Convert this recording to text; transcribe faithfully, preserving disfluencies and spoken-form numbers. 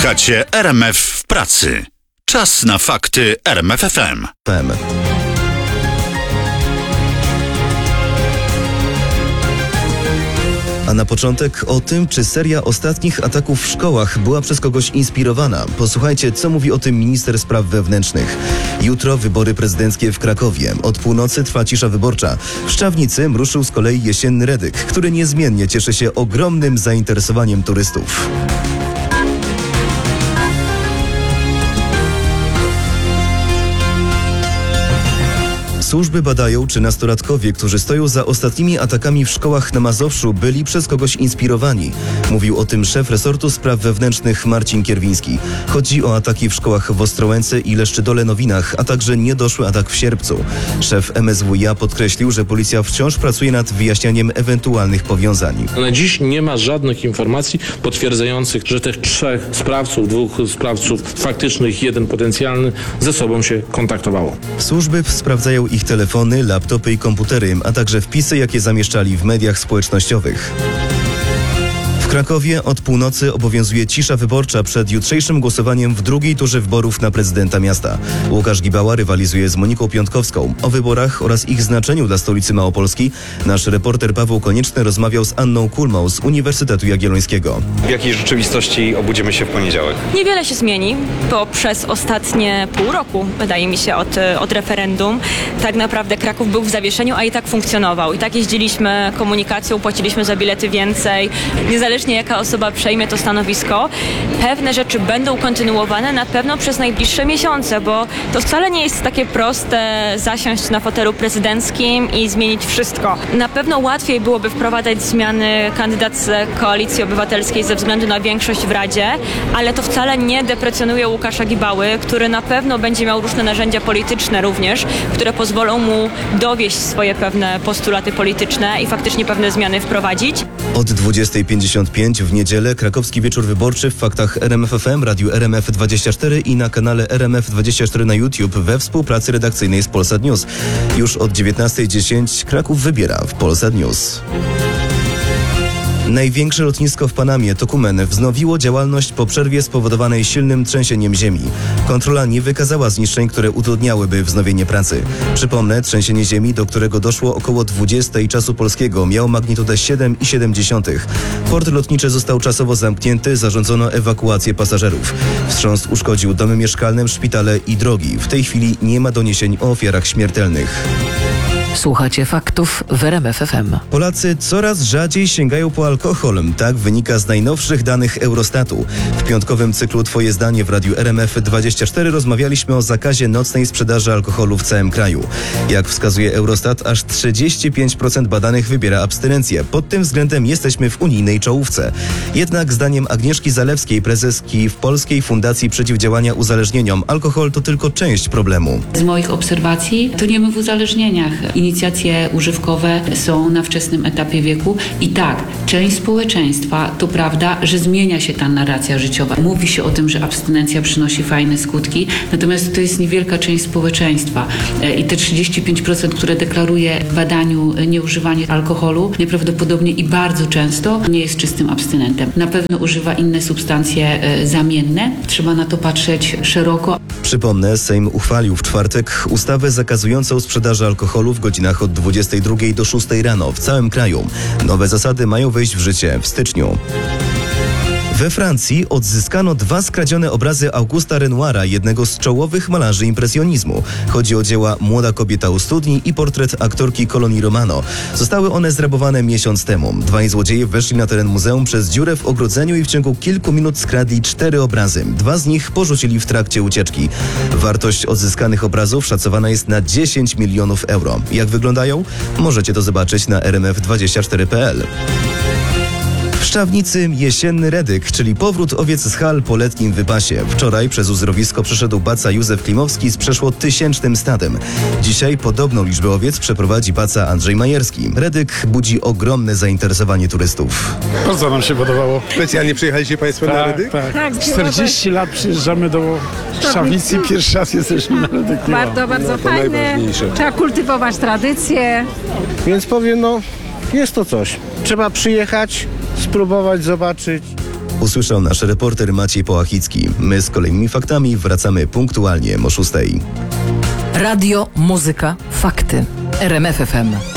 Słuchacie R M F w pracy. Czas na fakty R M F F M. A na początek o tym, czy seria ostatnich ataków w szkołach była przez kogoś inspirowana. Posłuchajcie, co mówi o tym minister spraw wewnętrznych. Jutro wybory prezydenckie w Krakowie. Od północy trwa cisza wyborcza. W Szczawnicy ruszył z kolei jesienny Redyk, który niezmiennie cieszy się ogromnym zainteresowaniem turystów. Służby badają, czy nastolatkowie, którzy stoją za ostatnimi atakami w szkołach na Mazowszu, byli przez kogoś inspirowani. Mówił o tym szef resortu spraw wewnętrznych Marcin Kierwiński. Chodzi o ataki w szkołach w Ostrołęce i Leszczydole-Nowinach, a także niedoszły atak w Sierpcu. Szef M S W iA podkreślił, że policja wciąż pracuje nad wyjaśnianiem ewentualnych powiązań. Na dziś nie ma żadnych informacji potwierdzających, że tych trzech sprawców, dwóch sprawców faktycznych, jeden potencjalny, ze sobą się kontaktowało. Służby sprawdzają ich telefony, laptopy i komputery, a także wpisy, jakie zamieszczali w mediach społecznościowych. W Krakowie od północy obowiązuje cisza wyborcza przed jutrzejszym głosowaniem w drugiej turze wyborów na prezydenta miasta. Łukasz Gibała rywalizuje z Moniką Piątkowską. O wyborach oraz ich znaczeniu dla stolicy Małopolski nasz reporter Paweł Konieczny rozmawiał z Anną Kulmą z Uniwersytetu Jagiellońskiego. W jakiej rzeczywistości obudzimy się w poniedziałek? Niewiele się zmieni, bo przez ostatnie pół roku, wydaje mi się, od, od referendum, tak naprawdę Kraków był w zawieszeniu, a i tak funkcjonował. I tak jeździliśmy komunikacją, płaciliśmy za bilety więcej. Niezależnie jaka osoba przejmie to stanowisko, pewne rzeczy będą kontynuowane na pewno przez najbliższe miesiące, bo to wcale nie jest takie proste zasiąść na fotelu prezydenckim i zmienić wszystko. Na pewno łatwiej byłoby wprowadzać zmiany kandydat z Koalicji Obywatelskiej ze względu na większość w Radzie, ale to wcale nie deprecjonuje Łukasza Gibały, który na pewno będzie miał różne narzędzia polityczne również, które pozwolą mu dowieść swoje pewne postulaty polityczne i faktycznie pewne zmiany wprowadzić. Od dwudziestej pięćdziesiąt pięć w niedzielę krakowski wieczór wyborczy w faktach R M F F M, radiu R M F dwadzieścia cztery i na kanale R M F dwadzieścia cztery na YouTube we współpracy redakcyjnej z Polsat News. Już od dziewiętnastej dziesięć Kraków wybiera w Polsat News. Największe lotnisko w Panamie, Tocumen, wznowiło działalność po przerwie spowodowanej silnym trzęsieniem ziemi. Kontrola nie wykazała zniszczeń, które utrudniałyby wznowienie pracy. Przypomnę, trzęsienie ziemi, do którego doszło około dwudziestej czasu polskiego, miało magnitudę siedem i siedem dziesiątych. Port lotniczy został czasowo zamknięty, zarządzono ewakuację pasażerów. Wstrząs uszkodził domy mieszkalne, szpitale i drogi. W tej chwili nie ma doniesień o ofiarach śmiertelnych. Słuchacie faktów w R M F F M. Polacy coraz rzadziej sięgają po alkohol. Tak wynika z najnowszych danych Eurostatu. W piątkowym cyklu Twoje zdanie w radiu R M F dwadzieścia cztery rozmawialiśmy o zakazie nocnej sprzedaży alkoholu w całym kraju. Jak wskazuje Eurostat, aż trzydzieści pięć procent badanych wybiera abstynencję. Pod tym względem jesteśmy w unijnej czołówce. Jednak zdaniem Agnieszki Zalewskiej, prezeski w Polskiej Fundacji Przeciwdziałania Uzależnieniom, alkohol to tylko część problemu. Z moich obserwacji toniemy w uzależnieniach. Inicjacje używkowe są na wczesnym etapie wieku i tak, część społeczeństwa, to prawda, że zmienia się ta narracja życiowa. Mówi się o tym, że abstynencja przynosi fajne skutki, natomiast to jest niewielka część społeczeństwa i te trzydzieści pięć procent, które deklaruje w badaniu nieużywanie alkoholu, nieprawdopodobnie i bardzo często nie jest czystym abstynentem. Na pewno używa inne substancje zamienne. Trzeba na to patrzeć szeroko. Przypomnę, Sejm uchwalił w czwartek ustawę zakazującą sprzedaży alkoholu w godzinach od dwudziestej drugiej do szóstej rano w całym kraju. Nowe zasady mają wejść w życie w styczniu. We Francji odzyskano dwa skradzione obrazy Augusta Renoira, jednego z czołowych malarzy impresjonizmu. Chodzi o dzieła Młoda kobieta u studni i portret aktorki Coloni Romano. Zostały one zrabowane miesiąc temu. Dwaj złodzieje weszli na teren muzeum przez dziurę w ogrodzeniu i w ciągu kilku minut skradli cztery obrazy. Dwa z nich porzucili w trakcie ucieczki. Wartość odzyskanych obrazów szacowana jest na dziesięć milionów euro. Jak wyglądają? Możecie to zobaczyć na R M F dwadzieścia cztery kropka p l. W Szczawnicy jesienny Redyk, czyli powrót owiec z hal po letnim wypasie. Wczoraj przez uzdrowisko przeszedł baca Józef Klimowski z przeszło tysięcznym stadem. Dzisiaj podobną liczbę owiec przeprowadzi baca Andrzej Majerski. Redyk budzi ogromne zainteresowanie turystów. Bardzo nam się podobało. Specjalnie przyjechaliście Państwo tak, na Redyk? Tak, tak. czterdzieści lat przyjeżdżamy do Szczawnicy, pierwszy raz jesteśmy na Redyku. Bardzo, bardzo no, fajne. Trzeba kultywować tradycje. Więc powiem, no, jest to coś. Trzeba przyjechać, spróbować, zobaczyć. Usłyszał nasz reporter Maciej Połachicki. My z kolejnymi faktami wracamy punktualnie o szóstej. Radio, muzyka, fakty. R M F F M.